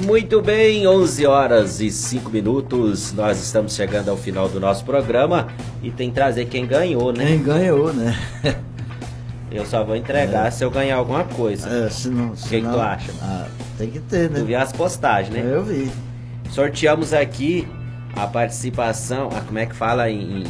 Muito bem, 11 horas e 5 minutos, nós estamos chegando ao final do nosso programa e tem que trazer quem ganhou, né? Quem ganhou, né? Eu só vou entregar se eu ganhar alguma coisa. Senão, o que tu acha? Tem que ter, né? Tu viu as postagens, né? Eu vi. Sorteamos aqui a participação, como é que fala em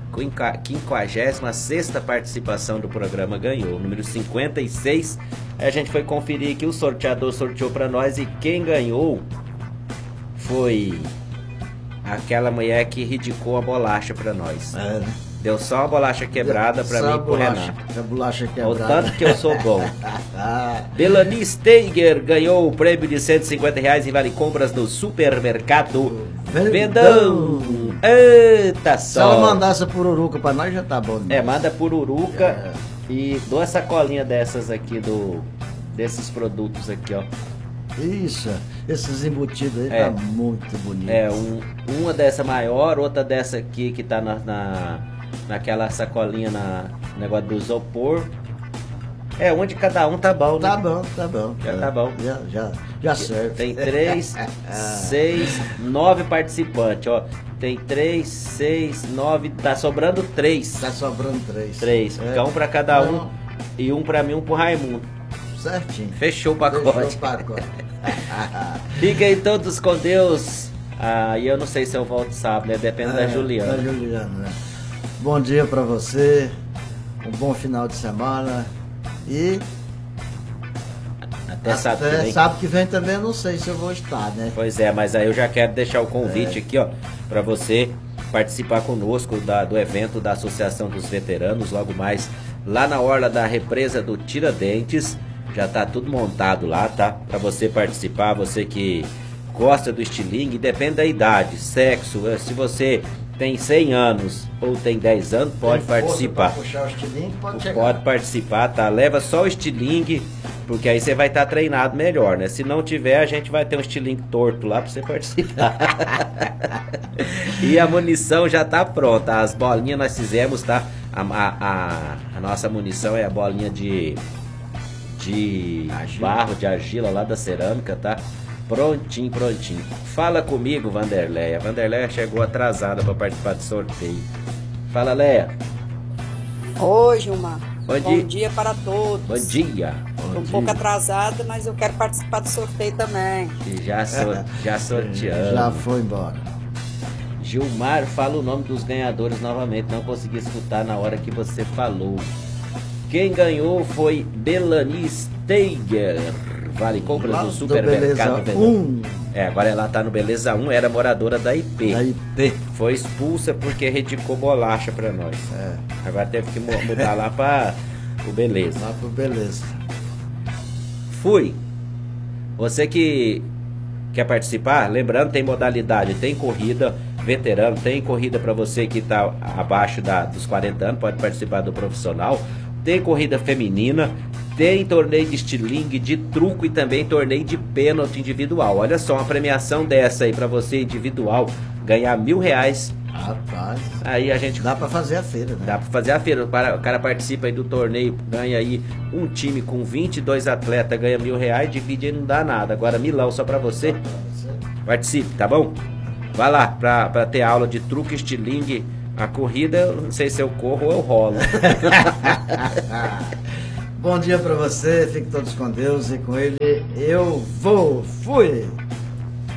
56ª participação do programa ganhou, número 56. A gente foi conferir que o sorteador sorteou para nós e quem ganhou foi aquela mulher que ridicou a bolacha para nós. Né? Deu só uma bolacha quebrada para mim e pro Renato. A bolacha quebrada. O tanto que eu sou bom. Belani Steiger ganhou o prêmio de R$150 em vale compras do supermercado Vendão. Eita só. Se ela mandasse a pururuca pra nós, já tá bom. Manda pururuca e duas sacolinhas dessas aqui, desses produtos aqui, ó. Isso, esses embutidos aí tá muito bonito. Uma dessa maior, outra dessa aqui que tá naquela sacolinha, no negócio do isopor. Um de cada um tá bom, né? Tá bom. Já tá bom. Já serve. Tem 3, 6, 9 participantes, ó. Tem 3, 6, 9, tá sobrando 3. Tá sobrando 3. 3, fica um pra cada um e um pra mim, um pro Raimundo. Certinho. Fechou o pacote. Fiquem todos com Deus. E eu não sei se eu volto sábado, né? Depende da Juliana. Né? Bom dia pra você. Um bom final de semana. E até sábado que vem também eu não sei se eu vou estar, né? Pois é, mas aí eu já quero deixar o convite aqui, ó, para você participar conosco do evento da Associação dos Veteranos, logo mais lá na orla da represa do Tiradentes. Já tá tudo montado lá, tá? Para você participar, você que gosta do estilingue, depende da idade, sexo, se você tem 100 anos ou tem 10 anos, pode participar. Puxar o estilingue, pode participar, tá? Leva só o estilingue, porque aí você vai estar treinado melhor, né? Se não tiver, a gente vai ter um estilingue torto lá pra você participar. E a munição já tá pronta. As bolinhas nós fizemos, tá? A nossa munição é a bolinha de barro, de argila lá da cerâmica, tá? Prontinho. Fala comigo, Vanderleia. Vanderleia chegou atrasada para participar do sorteio. Fala, Leia. Oi, Gilmar. Bom dia para todos. Bom dia. Estou um pouco atrasada, mas eu quero participar do sorteio também. E já sorteamos. Já foi embora. Gilmar, fala o nome dos ganhadores novamente. Não consegui escutar na hora que você falou. Quem ganhou foi Belani Steiger. Vale compras no supermercado. Agora ela tá no Beleza 1, era moradora da IP. Foi expulsa porque redicou bolacha pra nós. Agora teve que mudar lá para o Beleza. Lá pro Beleza. Fui. Você que quer participar, lembrando, tem modalidade, tem corrida veterano, tem corrida para você que tá abaixo dos 40 anos, pode participar do profissional. Tem corrida feminina, tem torneio de estilingue, de truco e também torneio de pênalti individual. Olha só, uma premiação dessa aí pra você individual, ganhar R$1.000. Rapaz, aí a gente... Dá pra fazer a feira, né? Dá pra fazer a feira. O cara participa aí do torneio, ganha aí um time com 22 atletas, ganha R$1.000, divide aí não dá nada. Agora milão só pra você. Participe, tá bom? Vai lá pra ter aula de truco, estilingue. A corrida, eu não sei se eu corro ou eu rolo. Bom dia pra você, fiquem todos com Deus e com ele eu vou. Fui!